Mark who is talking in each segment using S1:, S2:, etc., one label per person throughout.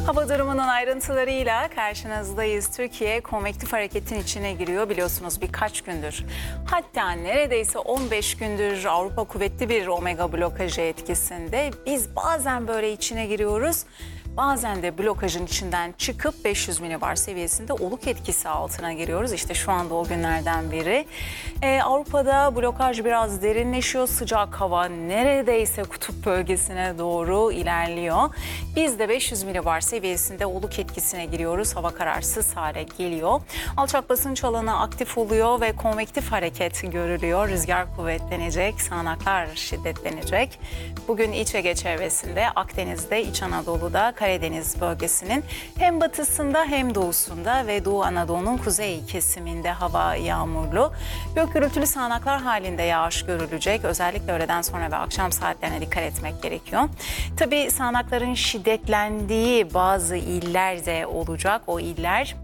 S1: Hava durumunun ayrıntılarıyla karşınızdayız. Türkiye konvektif hareketin içine giriyor biliyorsunuz birkaç gündür. Hatta neredeyse 15 gündür Avrupa kuvvetli bir omega blokajı etkisinde. Biz bazen böyle içine giriyoruz. Bazen de blokajın içinden çıkıp 500 milibar seviyesinde oluk etkisi altına giriyoruz. İşte şu anda o günlerden biri. Avrupa'da blokaj biraz derinleşiyor. Sıcak hava neredeyse kutup bölgesine doğru ilerliyor. Biz de 500 milibar seviyesinde oluk etkisine giriyoruz. Hava kararsız hale geliyor. Alçak basınç alanı aktif oluyor ve konvektif hareket görülüyor. Rüzgar kuvvetlenecek, sağanaklar şiddetlenecek. Bugün İç Ege çevresinde, Akdeniz'de, İç Anadolu'da, Karadeniz bölgesinin hem batısında hem doğusunda ve Doğu Anadolu'nun kuzey kesiminde hava yağmurlu. Gök gürültülü sağanaklar halinde yağış görülecek. Özellikle öğleden sonra ve akşam saatlerine dikkat etmek gerekiyor. Tabii sağanakların şiddetlendiği bazı iller de olacak. O iller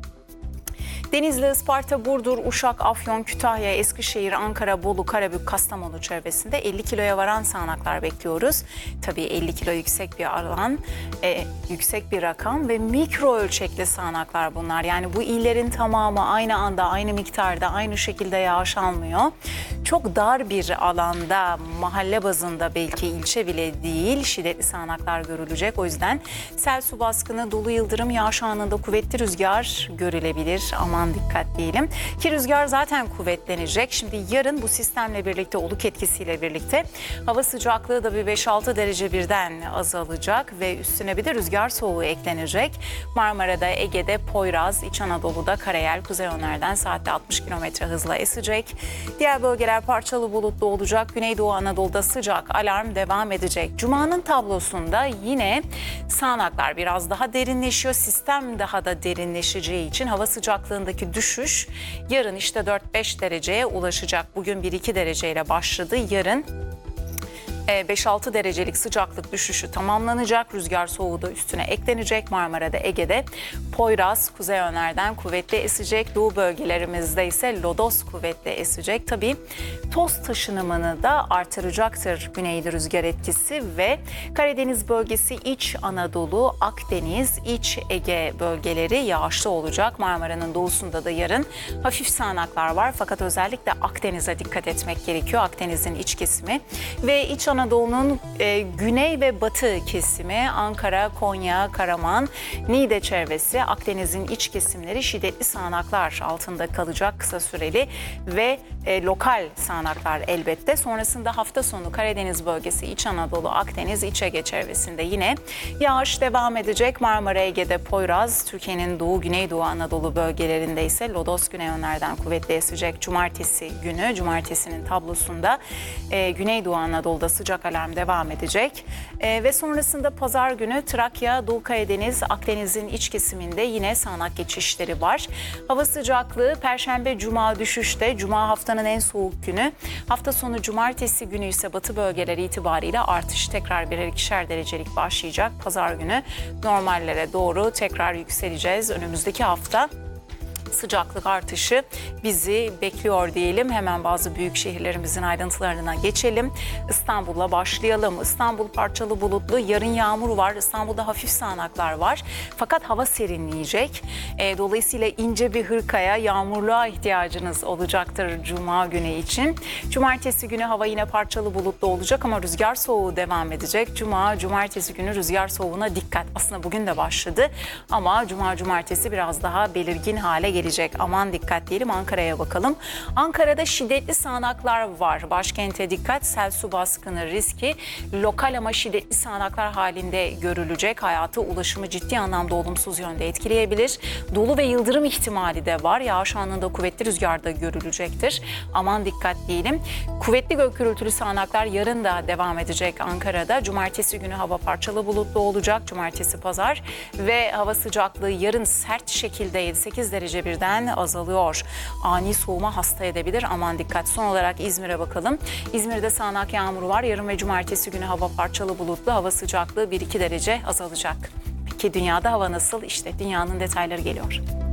S1: Denizli, Isparta, Burdur, Uşak, Afyon, Kütahya, Eskişehir, Ankara, Bolu, Karabük, Kastamonu çevresinde 50 kiloya varan sağanaklar bekliyoruz. Tabii 50 kilo yüksek bir alan, yüksek bir rakam ve mikro ölçekli sağanaklar bunlar. Yani bu illerin tamamı aynı anda, aynı miktarda, aynı şekilde yağış almıyor. Çok dar bir alanda, mahalle bazında belki ilçe bile değil şiddetli sağanaklar görülecek. O yüzden sel, su baskını, dolu yıldırım, yağış anında kuvvetli rüzgar görülebilir. Aman dikkat diyelim. Ki rüzgar zaten kuvvetlenecek. Şimdi yarın bu sistemle birlikte, oluk etkisiyle birlikte hava sıcaklığı da bir 5-6 derece birden azalacak ve üstüne bir de rüzgar soğuğu eklenecek. Marmara'da, Ege'de, Poyraz, İç Anadolu'da karayel kuzey yönlerden saatte 60 km hızla esecek. Diğer bölgeler parçalı bulutlu olacak. Güneydoğu Anadolu'da sıcak alarm devam edecek. Cuma'nın tablosunda yine sağanaklar biraz daha derinleşiyor. Sistem daha da derinleşeceği için hava sıcaklığındaki düşüş yarın işte 4-5 dereceye ulaşacak. Bugün 1-2 dereceyle başladı. Yarın 5-6 derecelik sıcaklık düşüşü tamamlanacak. Rüzgar soğuğu da üstüne eklenecek. Marmara'da, Ege'de Poyraz kuzey yönlerden kuvvetli esecek. Doğu bölgelerimizde ise lodos kuvvetli esecek. Tabii toz taşınımını da artıracaktır güneyli rüzgar etkisi ve Karadeniz bölgesi, İç Anadolu, Akdeniz, İç Ege bölgeleri yağışlı olacak. Marmara'nın doğusunda da yarın hafif sağanaklar var. Fakat özellikle Akdeniz'e dikkat etmek gerekiyor. Akdeniz'in iç kesimi ve İç Anadolu'nun güney ve batı kesimi, Ankara, Konya, Karaman, Niğde çevresi, Akdeniz'in iç kesimleri şiddetli sağanaklar altında kalacak kısa süreli ve lokal sağanaklar elbette. Sonrasında hafta sonu Karadeniz bölgesi, İç Anadolu, Akdeniz, İç Ege çevresinde yine yağış devam edecek. Marmara, Ege'de Poyraz, Türkiye'nin Doğu, Güneydoğu Anadolu bölgelerinde ise lodos güney yönlerden kuvvetli esecek. Cumartesi günü, cumartesinin tablosunda Güneydoğu Anadolu'da sıcak alarm devam edecek. Ve sonrasında pazar günü Trakya, Doğu Karadeniz, Akdeniz'in iç kesiminde yine sağanak geçişleri var. Hava sıcaklığı Perşembe, Cuma düşüşte. Cuma haftanın en soğuk günü. Hafta sonu Cumartesi günü ise batı bölgeleri itibariyle artış tekrar birer ikişer derecelik başlayacak. Pazar günü normallere doğru tekrar yükseleceğiz. Önümüzdeki hafta sıcaklık artışı bizi bekliyor diyelim. Hemen bazı büyük şehirlerimizin ayrıntılarına geçelim. İstanbul'la başlayalım. İstanbul parçalı bulutlu. Yarın yağmur var. İstanbul'da hafif sağanaklar var. Fakat hava serinleyecek. Dolayısıyla ince bir hırkaya, yağmurluğa ihtiyacınız olacaktır Cuma günü için. Cumartesi günü hava yine parçalı bulutlu olacak ama rüzgar soğuğu devam edecek. Cumartesi günü rüzgar soğuğuna dikkat. Aslında bugün de başladı ama cumartesi biraz daha belirgin hale gelecek. Aman dikkat diyelim. Ankara'ya bakalım. Ankara'da şiddetli sağanaklar var. Başkente dikkat. Sel, su baskını riski lokal ama şiddetli sağanaklar halinde görülecek. Hayatı, ulaşımı ciddi anlamda olumsuz yönde etkileyebilir. Dolu ve yıldırım ihtimali de var. Yağış anında kuvvetli rüzgar da görülecektir. Aman dikkat diyelim. Kuvvetli gök gürültülü sağanaklar yarın da devam edecek Ankara'da. Cumartesi günü hava parçalı bulutlu olacak. Cumartesi, pazar ve hava sıcaklığı yarın sert şekilde 7-8 derece birden azalıyor. Ani soğuma hasta edebilir. Aman dikkat. Son olarak İzmir'e bakalım. İzmir'de sağanak yağmur var. Yarın ve cumartesi günü hava parçalı bulutlu. Hava sıcaklığı 1-2 derece azalacak. Peki dünyada hava nasıl? İşte dünyanın detayları geliyor.